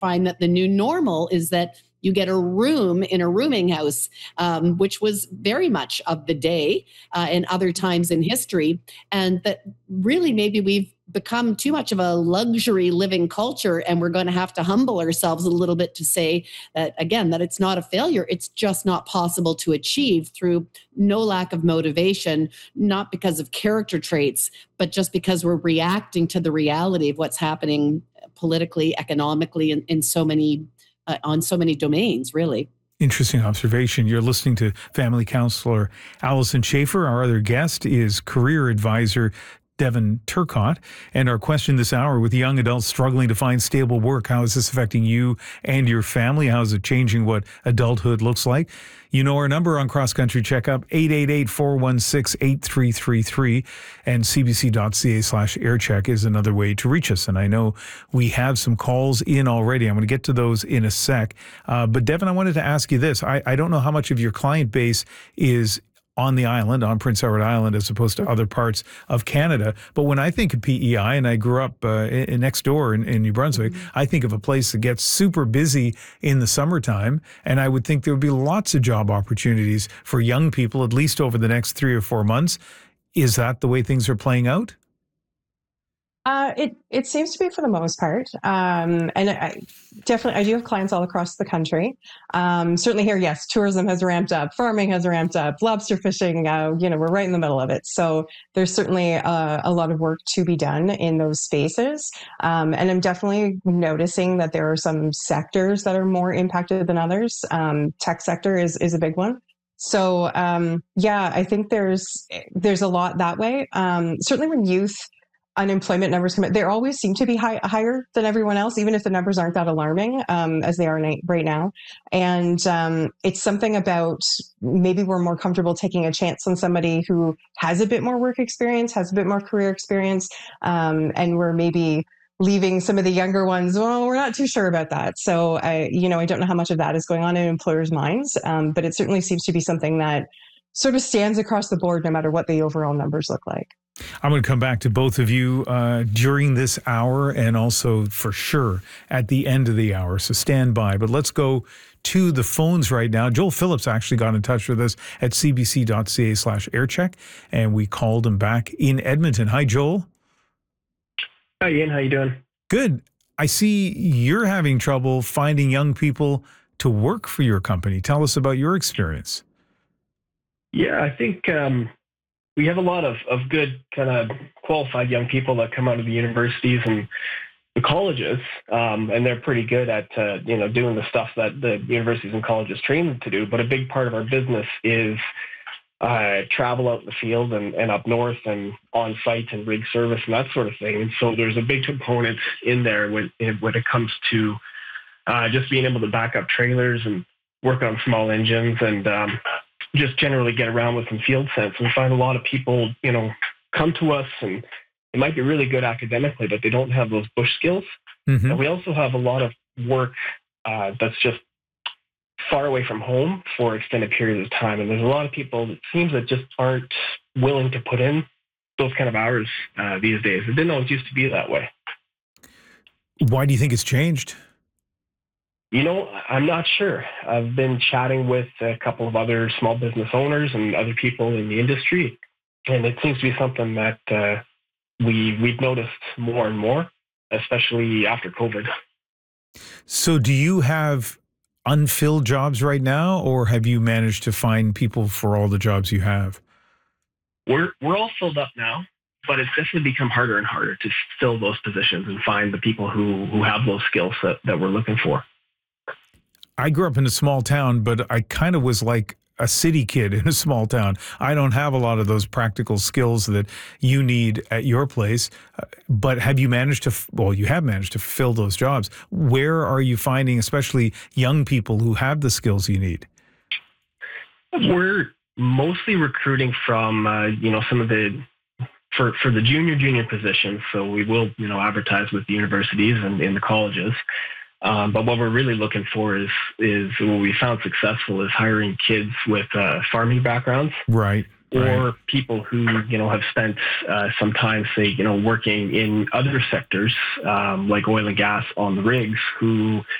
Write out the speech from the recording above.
find that the new normal is that you get a room in a rooming house, which was very much of the day and other times in history. And that really maybe we've become too much of a luxury living culture, and we're going to have to humble ourselves a little bit to say that, again, that it's not a failure. It's just not possible to achieve through no lack of motivation, not because of character traits, but just because we're reacting to the reality of what's happening politically, economically, in so many on so many domains, really. Interesting observation. You're listening to family counselor Allison Schaefer. Our other guest is career advisor Devin Turcotte. And our question this hour, with young adults struggling to find stable work, how is this affecting you and your family? How is it changing what adulthood looks like? You know our number on Cross Country Checkup, 888-416-8333, and cbc.ca/aircheck is another way to reach us. And I know we have some calls in already. I'm going to get to those in a sec. But Devin, I wanted to ask you this. I don't know how much of your client base is on the island, on Prince Edward Island, as opposed to other parts of Canada. But when I think of PEI, and I grew up next door in New Brunswick, I think of a place that gets super busy in the summertime. And I would think there would be lots of job opportunities for young people, at least over the next 3 or 4 months. Is that the way things are playing out? It seems to be for the most part. And I do have clients all across the country. Certainly here, yes, tourism has ramped up, farming has ramped up, lobster fishing, we're right in the middle of it. So there's certainly a lot of work to be done in those spaces. And I'm definitely noticing that there are some sectors that are more impacted than others. Tech sector is a big one. So, I think there's a lot that way. Certainly when youth unemployment numbers come in, they always seem to be higher than everyone else, even if the numbers aren't that alarming as they are right now. And it's something about maybe we're more comfortable taking a chance on somebody who has a bit more work experience, has a bit more career experience, and we're maybe leaving some of the younger ones, well, we're not too sure about that. So I don't know how much of that is going on in employers' minds, but it certainly seems to be something that sort of stands across the board, no matter what the overall numbers look like. I'm going to come back to both of you during this hour and also for sure at the end of the hour. So stand by. But let's go to the phones right now. Joel Phillips actually got in touch with us at cbc.ca/aircheck, and we called him back in Edmonton. Hi, Joel. Hi, Ian. How you doing? Good. I see you're having trouble finding young people to work for your company. Tell us about your experience. Yeah, I think we have a lot of good kind of qualified young people that come out of the universities and the colleges, and they're pretty good at doing the stuff that the universities and colleges train them to do. But a big part of our business is travel out in the field and up north and on site and rig service and that sort of thing. And so there's a big component in there when it comes to just being able to back up trailers and work on small engines and just generally get around with some field sense. And we find a lot of people, come to us and they might be really good academically, but they don't have those bush skills. Mm-hmm. And we also have a lot of work that's just far away from home for extended periods of time. And there's a lot of people, it seems, that just aren't willing to put in those kind of hours these days. It didn't always used to be that way. Why do you think it's changed? I'm not sure. I've been chatting with a couple of other small business owners and other people in the industry, and it seems to be something that we've noticed more and more, especially after COVID. So do you have unfilled jobs right now, or have you managed to find people for all the jobs you have? We're all filled up now, but it's definitely become harder and harder to fill those positions and find the people who have those skills that we're looking for. I grew up in a small town, but I kind of was like a city kid in a small town. I don't have a lot of those practical skills that you need at your place. But have you managed to, you have managed to fill those jobs. Where are you finding, especially young people who have the skills you need? We're mostly recruiting from, some of the, for the junior positions. So we will, advertise with the universities and in the colleges. But what we're really looking for is what we found successful is hiring kids with farming backgrounds. Right. or people who, have spent some time, say, working in other sectors like oil and gas on the rigs, who